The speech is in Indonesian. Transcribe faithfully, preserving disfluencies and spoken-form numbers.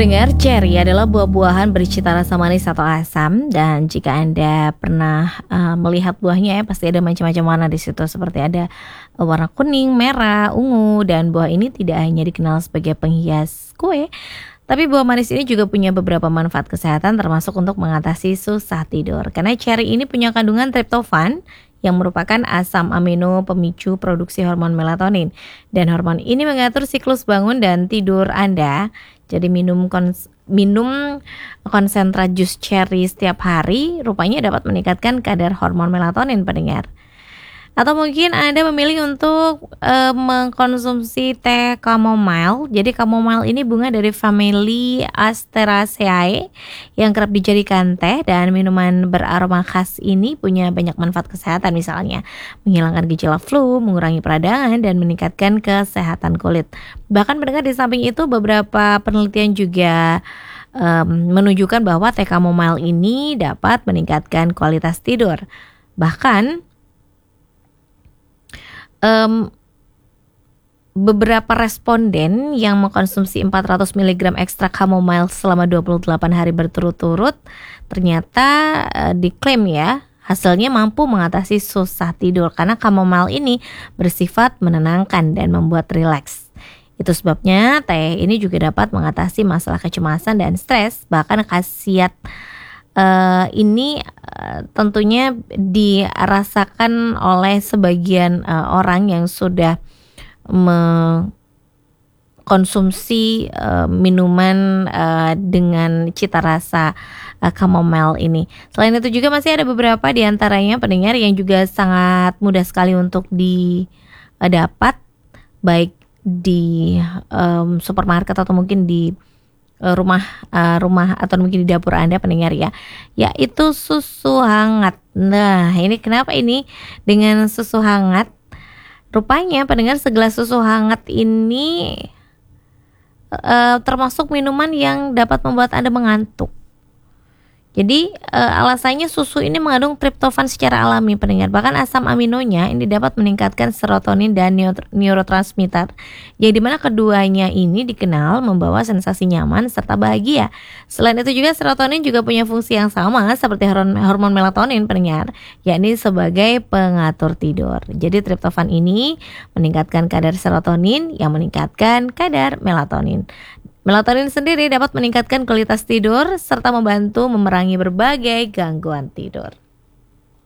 pendengar, cherry adalah buah-buahan bercita rasa manis atau asam, dan jika Anda pernah uh, melihat buahnya ya, pasti ada macam-macam warna di situ, seperti ada uh, warna kuning, merah, ungu, dan buah ini tidak hanya dikenal sebagai penghias kue, tapi buah manis ini juga punya beberapa manfaat kesehatan, termasuk untuk mengatasi susah tidur. Karena cherry ini punya kandungan triptofan yang merupakan asam amino pemicu produksi hormon melatonin. Dan hormon ini mengatur siklus bangun dan tidur Anda. Jadi minum kons- minum konsentrat jus cherry setiap hari rupanya dapat meningkatkan kadar hormon melatonin, pendengar. Atau mungkin Anda memilih untuk uh, mengkonsumsi teh chamomile. Jadi chamomile ini bunga dari famili Asteraceae yang kerap dijadikan teh, dan minuman beraroma khas ini punya banyak manfaat kesehatan, misalnya menghilangkan gejala flu, mengurangi peradangan, dan meningkatkan kesehatan kulit. Bahkan mendengar di samping itu beberapa penelitian juga um, menunjukkan bahwa teh chamomile ini dapat meningkatkan kualitas tidur. Bahkan Um, beberapa responden yang mengkonsumsi empat ratus miligram ekstrak chamomile selama dua puluh delapan hari berturut-turut ternyata uh, diklaim ya hasilnya mampu mengatasi susah tidur, karena chamomile ini bersifat menenangkan dan membuat rileks. Itu sebabnya teh ini juga dapat mengatasi masalah kecemasan dan stres. Bahkan khasiat Uh, ini uh, tentunya dirasakan oleh sebagian uh, orang yang sudah mengkonsumsi uh, minuman uh, dengan cita rasa uh, chamomile ini. Selain itu juga masih ada beberapa diantaranya pendengar yang juga sangat mudah sekali untuk didapat, baik di um, supermarket atau mungkin di rumah uh, rumah atau mungkin di dapur Anda, pendengar ya, yaitu susu hangat. Nah, ini kenapa ini dengan susu hangat? Rupanya pendengar, segelas susu hangat ini uh, termasuk minuman yang dapat membuat Anda mengantuk. Jadi uh, alasannya susu ini mengandung triptofan secara alami, pendengar. Bahkan asam aminonya ini dapat meningkatkan serotonin dan neurotransmitter, yang dimana keduanya ini dikenal membawa sensasi nyaman serta bahagia. Selain itu juga serotonin juga punya fungsi yang sama seperti hormon melatonin, pendengar, yakni sebagai pengatur tidur. Jadi triptofan ini meningkatkan kadar serotonin yang meningkatkan kadar melatonin. Melatonin sendiri dapat meningkatkan kualitas tidur serta membantu memerangi berbagai gangguan tidur.